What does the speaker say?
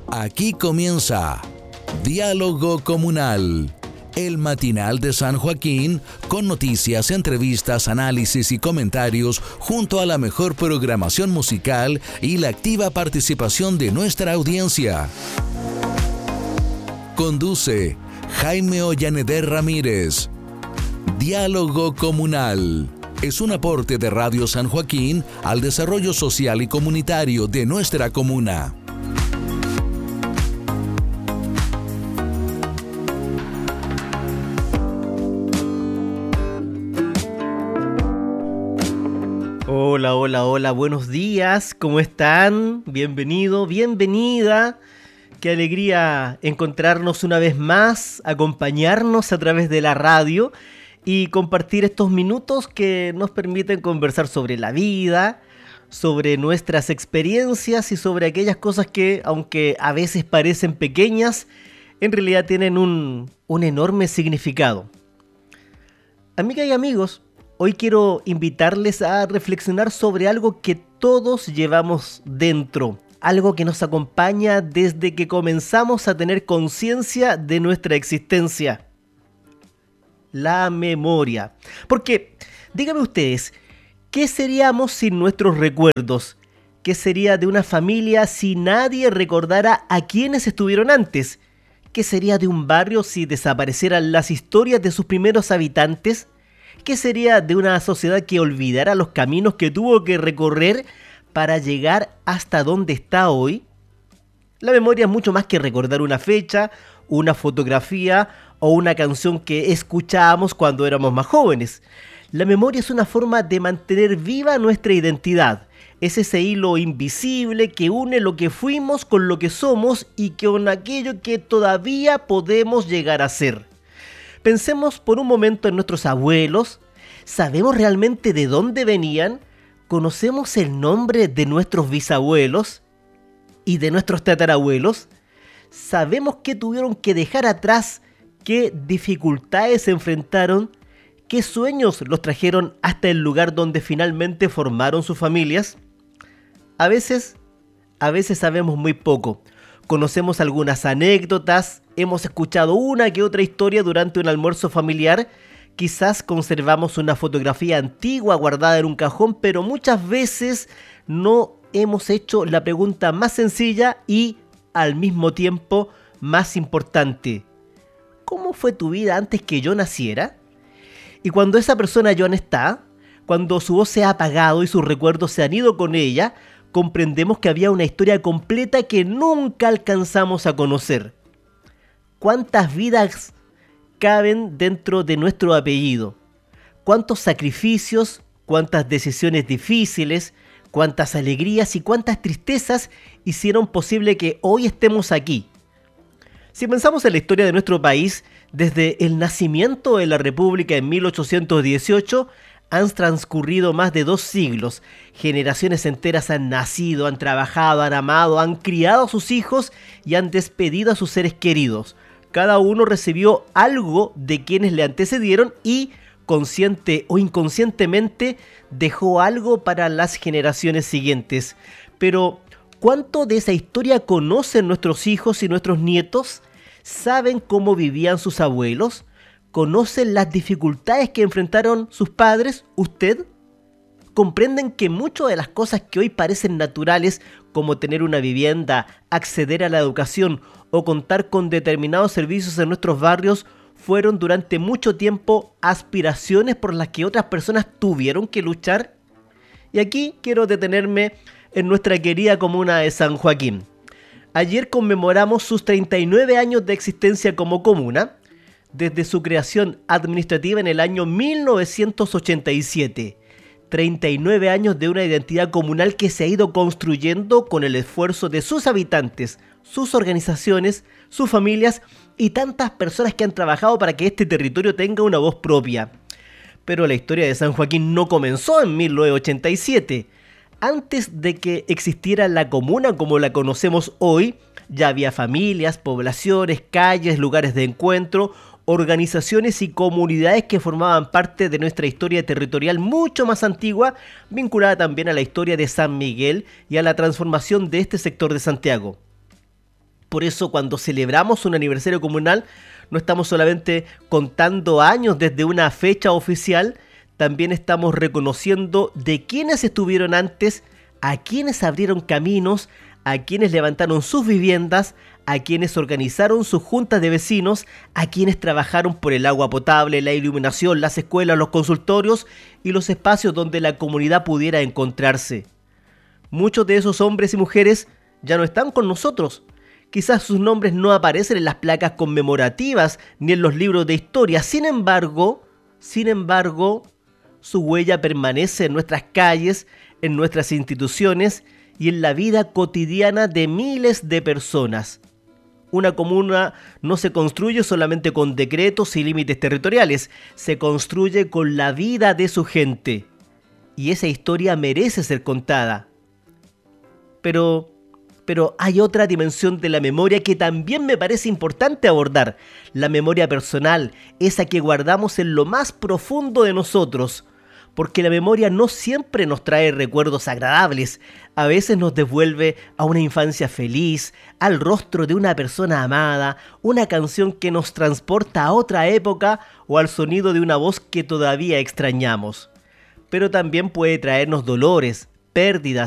Aquí comienza Diálogo Comunal, el matinal de San Joaquín con noticias, entrevistas, análisis y comentarios junto a la mejor programación musical y la activa participación de nuestra audiencia. Conduce Jaime Ollaneder Ramírez. Diálogo Comunal es un aporte de Radio San Joaquín al desarrollo social y comunitario de nuestra comuna. Hola, buenos días, ¿cómo están? Bienvenido, bienvenida. Qué alegría encontrarnos una vez más, acompañarnos a través de la radio y compartir estos minutos que nos permiten conversar sobre la vida, sobre nuestras experiencias y sobre aquellas cosas que, aunque a veces parecen pequeñas, en realidad tienen un enorme significado. Amigas y amigos, hoy quiero invitarles a reflexionar sobre algo que todos llevamos dentro, algo que nos acompaña desde que comenzamos a tener conciencia de nuestra existencia. La memoria. Porque, díganme ustedes, ¿qué seríamos sin nuestros recuerdos? ¿Qué sería de una familia si nadie recordara a quienes estuvieron antes? ¿Qué sería de un barrio si desaparecieran las historias de sus primeros habitantes? ¿Qué sería de una sociedad que olvidara los caminos que tuvo que recorrer para llegar hasta donde está hoy? La memoria es mucho más que recordar una fecha, una fotografía o una canción que escuchábamos cuando éramos más jóvenes. La memoria es una forma de mantener viva nuestra identidad. Es ese hilo invisible que une lo que fuimos con lo que somos y con aquello que todavía podemos llegar a ser. Pensemos por un momento en nuestros abuelos. ¿Sabemos realmente de dónde venían? ¿Conocemos el nombre de nuestros bisabuelos y de nuestros tatarabuelos? ¿Sabemos qué tuvieron que dejar atrás? ¿Qué dificultades se enfrentaron? ¿Qué sueños los trajeron hasta el lugar donde finalmente formaron sus familias? A veces sabemos muy poco. Conocemos algunas anécdotas, hemos escuchado una que otra historia durante un almuerzo familiar, quizás conservamos una fotografía antigua guardada en un cajón, pero muchas veces no hemos hecho la pregunta más sencilla y, al mismo tiempo, más importante. ¿Cómo fue tu vida antes que yo naciera? Y cuando esa persona ya no está, cuando su voz se ha apagado y sus recuerdos se han ido con ella, comprendemos que había una historia completa que nunca alcanzamos a conocer. ¿Cuántas vidas caben dentro de nuestro apellido? ¿Cuántos sacrificios, cuántas decisiones difíciles, cuántas alegrías y cuántas tristezas hicieron posible que hoy estemos aquí? Si pensamos en la historia de nuestro país, desde el nacimiento de la República en 1818, han transcurrido más de 2 siglos. Generaciones enteras han nacido, han trabajado, han amado, han criado a sus hijos y han despedido a sus seres queridos. Cada uno recibió algo de quienes le antecedieron y, consciente o inconscientemente, dejó algo para las generaciones siguientes. Pero, ¿cuánto de esa historia conocen nuestros hijos y nuestros nietos? ¿Saben cómo vivían sus abuelos? ¿Conocen las dificultades que enfrentaron sus padres? ¿Usted? ¿Comprenden que muchas de las cosas que hoy parecen naturales, como tener una vivienda, acceder a la educación o contar con determinados servicios en nuestros barrios, fueron durante mucho tiempo aspiraciones por las que otras personas tuvieron que luchar? Y aquí quiero detenerme en nuestra querida comuna de San Joaquín. Ayer conmemoramos sus 39 años de existencia como comuna, desde su creación administrativa en el año 1987. 39 años de una identidad comunal que se ha ido construyendo con el esfuerzo de sus habitantes, sus organizaciones, sus familias y tantas personas que han trabajado para que este territorio tenga una voz propia. Pero la historia de San Joaquín no comenzó en 1987. Antes de que existiera la comuna como la conocemos hoy, ya había familias, poblaciones, calles, lugares de encuentro, organizaciones y comunidades que formaban parte de nuestra historia territorial mucho más antigua, vinculada también a la historia de San Miguel y a la transformación de este sector de Santiago. Por eso cuando celebramos un aniversario comunal, no estamos solamente contando años desde una fecha oficial, también estamos reconociendo de quienes estuvieron antes, a quienes abrieron caminos, a quienes levantaron sus viviendas, a quienes organizaron sus juntas de vecinos, a quienes trabajaron por el agua potable, la iluminación, las escuelas, los consultorios y los espacios donde la comunidad pudiera encontrarse. Muchos de esos hombres y mujeres ya no están con nosotros. Quizás sus nombres no aparecen en las placas conmemorativas ni en los libros de historia. Sin embargo, su huella permanece en nuestras calles, en nuestras instituciones y en la vida cotidiana de miles de personas. Una comuna no se construye solamente con decretos y límites territoriales, se construye con la vida de su gente. Y esa historia merece ser contada. Pero hay otra dimensión de la memoria que también me parece importante abordar. La memoria personal, esa que guardamos en lo más profundo de nosotros. Porque la memoria no siempre nos trae recuerdos agradables. A veces nos devuelve a una infancia feliz, al rostro de una persona amada, una canción que nos transporta a otra época o al sonido de una voz que todavía extrañamos. Pero también puede traernos dolores, pérdidas,